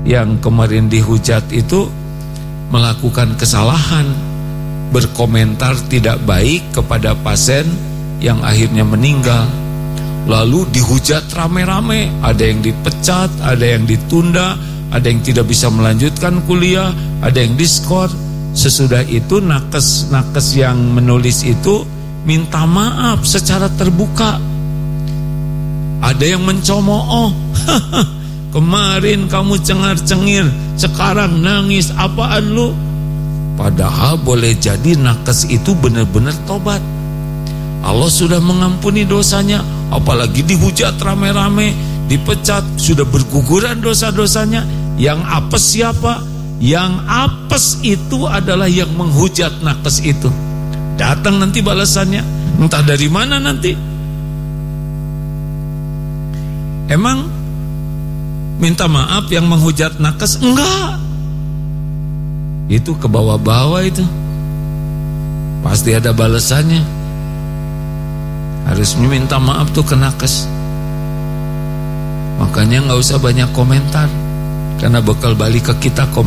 yang kemarin dihujat itu melakukan kesalahan, berkomentar tidak baik kepada pasien yang akhirnya meninggal. Lalu dihujat rame-rame, ada yang dipecat, ada yang ditunda, ada yang tidak bisa melanjutkan kuliah, ada yang diskor. Sesudah itu nakes yang menulis itu minta maaf secara terbuka. Ada yang mencemooh, kemarin kamu cengar-cengir, sekarang nangis, apaan lu? Padahal boleh jadi nakes itu benar-benar tobat. Allah sudah mengampuni dosanya, apalagi dihujat rame-rame, dipecat, sudah berguguran dosa-dosanya. Yang apes siapa? Yang apes itu adalah yang menghujat nakes itu. Datang nanti balasannya, entah dari mana nanti. Emang minta maaf yang menghujat nakes? Enggak. Itu ke bawah-bawah itu. Pasti ada balasannya. Harus minta maaf tuh ke nakes. Makanya gak usah banyak komentar, karena bakal balik ke kita komentar.